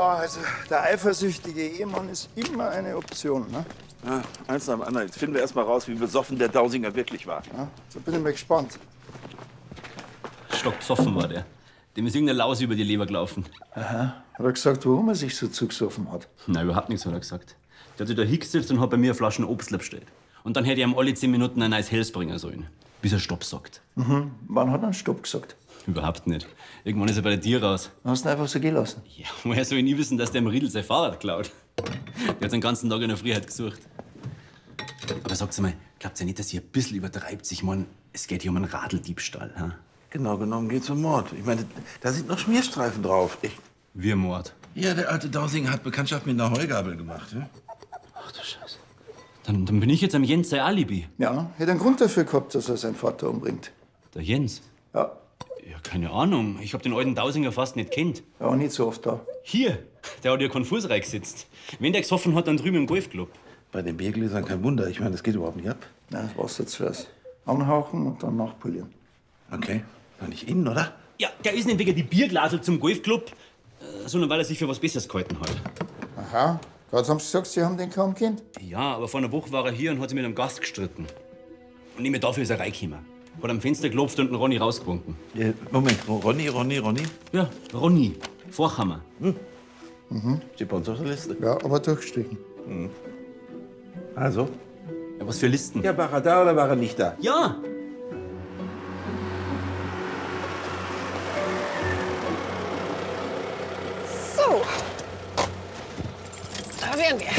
Ja, also der eifersüchtige Ehemann ist immer eine Option, ne? Ja, eins nach dem anderen. Jetzt finden wir erst mal raus, wie besoffen der Dausinger wirklich war. Ja, so bin ich mal gespannt. Stockbesoffen war der. Dem ist irgendeine Laus über die Leber gelaufen. Aha. Hat er gesagt, warum er sich so zugesoffen hat? Nein, überhaupt nichts hat er gesagt. Der hat sich da hingesetzt und hat bei mir eine Flasche Obstler bestellt. Und dann hätte ich ihm alle 10 Minuten ein neues Helles bringen sollen. Bis er Stopp sagt. Mhm. Wann hat er einen Stopp gesagt? Überhaupt nicht. Irgendwann ist er bei der Tier raus. Hast du ihn einfach so gehen lassen? Ja, woher soll ich nie wissen, dass der im Riedl sein Fahrrad klaut? Der hat den ganzen Tag in der Frühheit gesucht. Aber sagt's mal, glaubt ihr nicht, dass ihr ein bisschen übertreibt? Ich mein, es geht hier um einen Radeldiebstahl. Ha? Genau genommen geht's um Mord. Ich meine, da sind noch Schmierstreifen drauf. Wie Mord? Ja, der alte Dausinger hat Bekanntschaft mit einer Heugabel gemacht. Ja? Ach du Scheiße. Dann bin ich jetzt am Jens sein Alibi. Ja, hätte einen Grund dafür gehabt, dass er seinen Vater umbringt. Der Jens? Ja. Ja, keine Ahnung. Ich hab den alten Dausinger fast nicht kennt. Er war nicht so oft da. Hier, der hat ja konfus reingesetzt. Wenn der gesoffen hat, dann drüben im Golfclub. Bei den Biergläsern kein Wunder. Ich meine, das geht überhaupt nicht ab. Nein, das Wasser zuerst. Anhauchen und dann nachpolieren. Okay. Doch nicht innen, oder? Ja, der ist nicht wegen die Bierglasel zum Golfclub, sondern weil er sich für was Besseres gehalten hat. Aha. Gerade haben Sie gesagt, Sie haben den kaum kennt. Ja, aber vor einer Woche war er hier und hat sich mit einem Gast gestritten. Und nicht mehr dafür ist er reingekommen. Hat am Fenster geklopft und den Ronny rausgewunken. Ja, Moment, Ronny? Ja, Ronny. Vorhammer. Steht bei uns auf der Liste. Ja, aber durchgestrichen. Also? Ja, was für Listen? Ja, war er da oder war er nicht da? Ja! So. Da wären wir.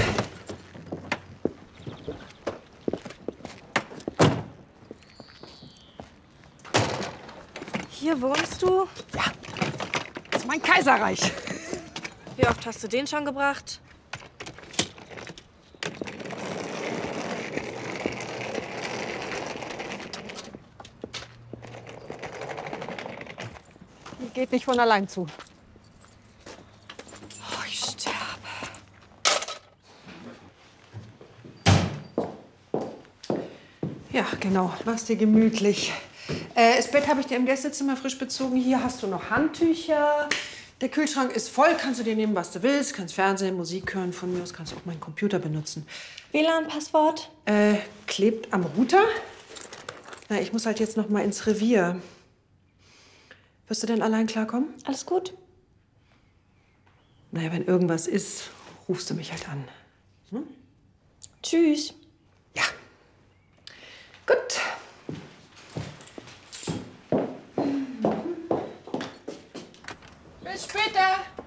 Hier wohnst du? Ja. Das ist mein Kaiserreich. Wie oft hast du den schon gebracht? Die geht nicht von allein zu. Oh, ich sterbe. Ja, genau. Mach's dir gemütlich. Das Bett habe ich dir im Gästezimmer frisch bezogen. Hier hast du noch Handtücher. Der Kühlschrank ist voll. Kannst du dir nehmen, was du willst. Kannst Fernsehen, Musik hören. Von mir aus kannst du auch meinen Computer benutzen. WLAN-Passwort? Klebt am Router. Na, ich muss halt jetzt noch mal ins Revier. Wirst du denn allein klarkommen? Alles gut? Naja, wenn irgendwas ist, rufst du mich halt an. Hm? Tschüss. Ja. Gut. Bis später.